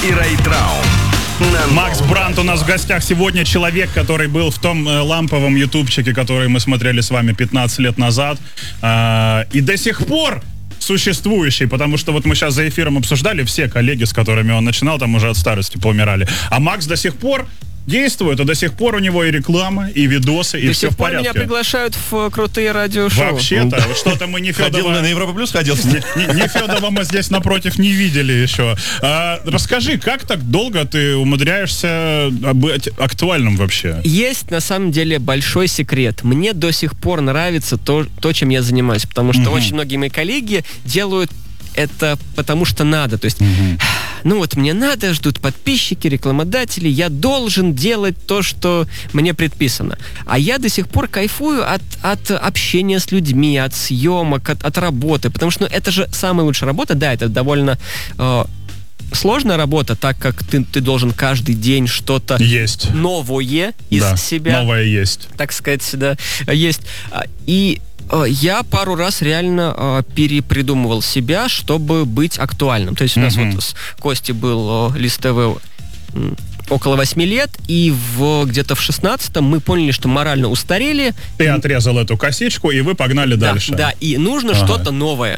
и Райтрау. Макс Брант у нас в гостях сегодня. Человек, который был в том ламповом ютубчике, который мы смотрели с вами 15 лет назад. И до сих пор существующий, потому что вот мы сейчас за эфиром обсуждали, все коллеги, с которыми он начинал, там уже от старости поумирали. А Макс до сих пор действует, а до сих пор у него и реклама, и видосы, и все в порядке. До сих пор меня приглашают в крутые радиошоу. Вообще-то, что-то мы не Федова... на Европа Плюс ходил? Не Федова мы здесь напротив не видели еще. Расскажи, как так долго ты умудряешься быть актуальным вообще? Есть, на самом деле, большой секрет. Мне до сих пор нравится то чем я занимаюсь, потому что очень многие мои коллеги делают это потому что надо. То есть, ну вот мне надо, ждут подписчики, рекламодатели, я должен делать то, что мне предписано. А я до сих пор кайфую от общения с людьми, от съемок, от работы, потому что это же самая лучшая работа. Да, это довольно... сложная работа, так как ты должен каждый день что-то новое из себя. Новое есть. Так сказать, да, есть. И я пару раз реально перепридумывал себя, чтобы быть актуальным. То есть у нас вот с Костей был Лист ТВ около 8 лет, и где-то в 16-м мы поняли, что морально устарели. Ты отрезал эту косичку, и вы погнали дальше. Да, и нужно что-то новое.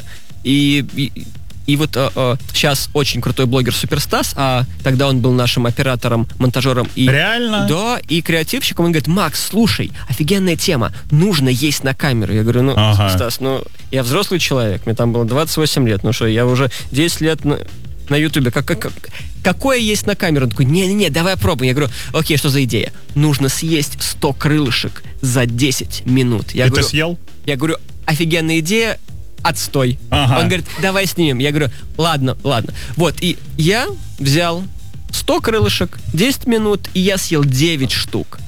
И вот сейчас очень крутой блогер Суперстас, а тогда он был нашим оператором, монтажером и... Реально? Да, и креативщиком. Он говорит: Макс, слушай, офигенная тема, нужно есть на камеру. Я говорю: Стас, я взрослый человек, мне там было 28 лет, я уже 10 лет на Ютубе. Какое есть на камеру? Он такой: не-не-не, давай попробуем. Я говорю: окей, что за идея? Нужно съесть 100 крылышек за 10 минут. Ты съел? Я говорю: офигенная идея, отстой. Он говорит: давай снимем. Я говорю: ладно. Вот, и я взял 100 крылышек, 10 минут, и я съел 9 штук.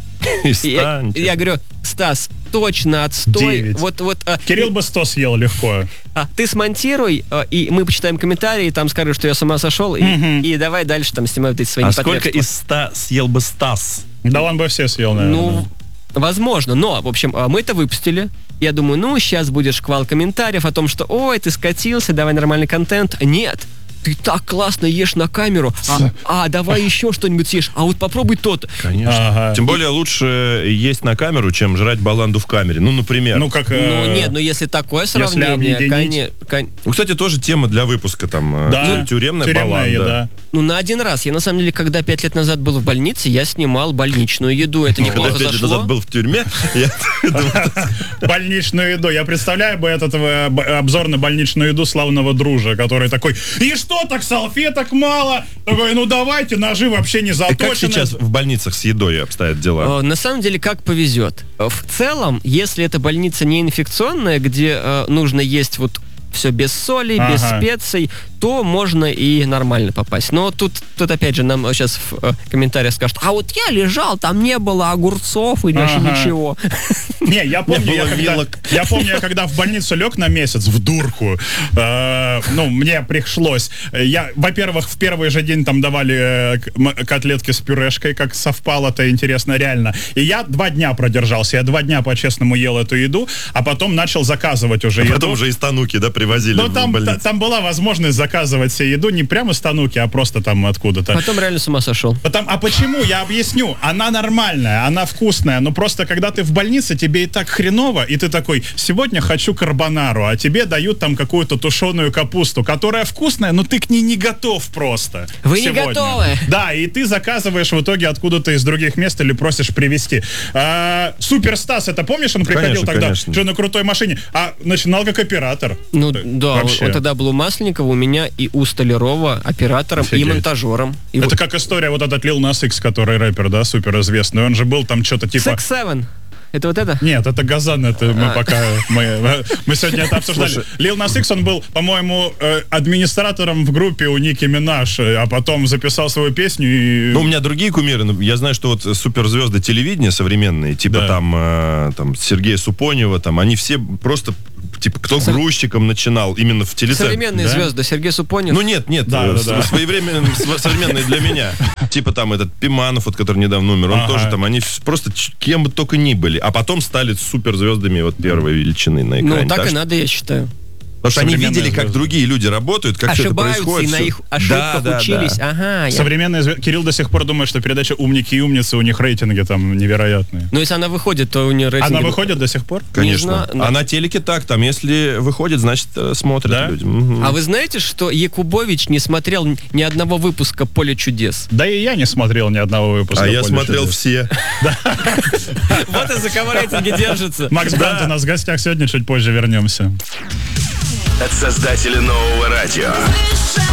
Я говорю: Стас, точно отстой. 9. Вот, Кирилл бы 100 съел легко. Ты смонтируй, и мы почитаем комментарии, там скажут, что я с ума сошел, и давай дальше там снимай вот эти свои непотребства. А сколько из 100 съел бы Стас? Да он бы все съел, наверное. Возможно, но, в общем, мы это выпустили. Я думаю, сейчас будет шквал комментариев о том, что: ой, ты скатился, давай нормальный контент. Нет, ты так классно ешь на камеру, давай еще что-нибудь съешь, а вот попробуй то-то. Конечно. Тем более лучше есть на камеру, чем жрать баланду в камере. Ну, например. Если такое сравнение, Кстати, тоже тема для выпуска там. Тюремная баланда. Еда. На один раз. Я, на самом деле, когда 5 лет назад был в больнице, я снимал больничную еду. Это неплохо зашло. Когда 5 лет назад был в тюрьме, больничную еду. Я представляю бы этот обзор на больничную еду славного дружа, который такой: и что, так салфеток мало? Такой: давайте, ножи вообще не заточены. Как сейчас в больницах с едой обстоят дела? На самом деле, как повезет. В целом, если эта больница не инфекционная, где нужно есть все без соли, без специй, то можно и нормально попасть. Но тут опять же нам сейчас в комментариях скажут: а вот я лежал, там не было огурцов и вообще ничего. Не, я помню, я когда в больницу лег на месяц в дурку, мне пришлось. Во-первых, в первый же день там давали котлетки с пюрешкой, как совпало-то, интересно, реально. И я 2 дня продержался. Я 2 дня по-честному ел эту еду, а потом начал заказывать уже еду. Потом уже из Тануки, привозили в больницу. Там была возможность заказывать себе еду не прямо с Тануки, а просто там откуда-то. Потом реально с ума сошел. А почему? Я объясню. Она нормальная, она вкусная, но просто когда ты в больнице, тебе и так хреново, и ты такой: сегодня хочу карбонару, а тебе дают там какую-то тушеную капусту, которая вкусная, но ты к ней не готов просто. Вы не готовы. Да, и ты заказываешь в итоге откуда-то из других мест или просишь привезти. Суперстас, это помнишь, он приходил тогда что на крутой машине, начинал как оператор. Он тогда был у Масленникова, у меня и у Столярова оператором. Офигеть. И монтажером. Это как история вот этот Lil Nas X, который рэпер, да, суперизвестный. Он же был там что-то типа... 6-7. Это вот это? Нет, это Газан, это мы сегодня это обсуждали. Lil Nas X, он был, по-моему, администратором в группе у Ники Минаж, а потом записал свою песню и... У меня другие кумиры. Я знаю, что вот суперзвезды телевидения современные, типа там Сергея Супонева, там, они все просто... Типа, кто грузчиком начинал именно в телецентре. Современные звезды, Сергей Супонев. Нет, своевременные, современные для меня. Типа там этот Пиманов, который недавно умер, он тоже там, они просто кем бы только ни были, а потом стали суперзвездами первой величины на экране. Так и надо, я считаю. Потому что они Современные видели, как звезды. другие люди работают, как все это Ошибаются происходит. и на всё. их ошибках Да. учились. Ага. Современные Кирилл до сих пор думает, что передача «Умники и умницы», у них рейтинги там невероятные. Но если она выходит, то у нее рейтинги... Она выходит до сих пор? Конечно. Не знаю, А на телеке так, там, если выходит, значит, смотрят Да? люди. Мгм. А вы знаете, что Якубович не смотрел ни одного выпуска «Поле чудес»? Да и я не смотрел ни одного выпуска. А я «Поле смотрел чудес». все. Вот из-за кого рейтинги держатся. Макс Брант у нас в гостях сегодня, чуть позже вернемся. От создателя нового радио.